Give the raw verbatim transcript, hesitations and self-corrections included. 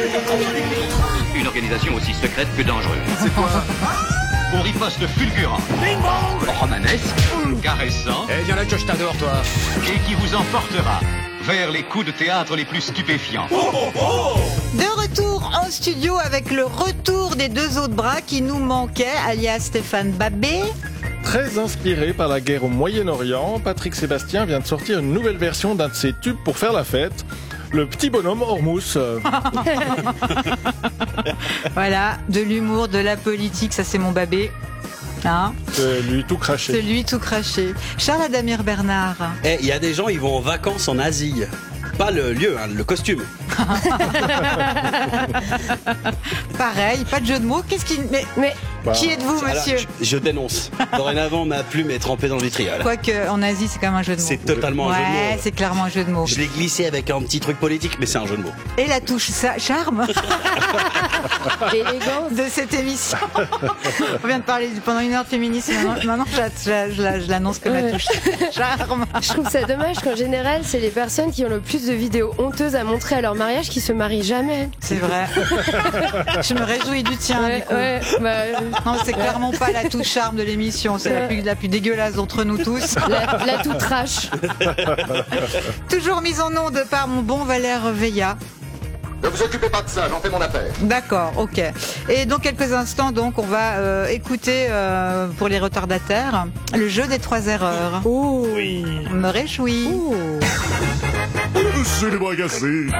Une organisation aussi secrète que dangereuse. C'est quoi? On riposte fulgurant, romanesque, caressant, Eh, viens là que je t'adore, toi. et qui vous emportera vers les coups de théâtre les plus stupéfiants. De retour en studio avec le retour des deux autres bras qui nous manquaient, alias Stéphane Babé. Très inspiré par la guerre au Moyen-Orient, Patrick Sébastien vient de sortir une nouvelle version d'un de ses tubes pour faire la fête. Le petit bonhomme Hormuz. Voilà, de l'humour, de la politique, ça c'est mon Babé. Hein, C'est lui tout craché. c'est lui tout craché. Charles Adamir Bernard. Eh, il y a des gens, ils vont en vacances en Asie. Pas le lieu, hein, le costume. Pareil, pas de jeu de mots. Qu'est-ce qui. Mais, Mais Bah, qui êtes-vous, Alors, monsieur? je, je dénonce. Dorénavant, ma plume est trempée dans le vitriol. Quoique, en Asie, c'est quand même un jeu de mots. C'est totalement un jeu de Ouais, mots. c'est clairement un jeu de mots. Je l'ai glissé avec un petit truc politique, mais c'est un jeu de mots. Et la touche sa- charme l'élégance. de cette émission. On vient de parler pendant une heure de féminisme. Maintenant, maintenant je, la- je la- je l'annonce comme la Ouais. touche charme. Je trouve ça dommage qu'en général, c'est les personnes qui ont le plus de vidéos honteuses à montrer à leur mariage qui se marient jamais. C'est vrai. Je me réjouis du tien. Ouais, du coup. ouais, bah, euh, Non, c'est clairement pas la touche charme de l'émission. C'est la plus, la plus dégueulasse d'entre nous tous. la, la tout trash. Toujours mise en onde par mon bon Valère Veilla. Ne vous occupez pas de ça, j'en fais mon affaire. D'accord, ok. Et dans quelques instants, donc, on va euh, écouter euh, pour les retardataires le jeu des trois erreurs. Oh. On me réjouit. C'est les bras cassés.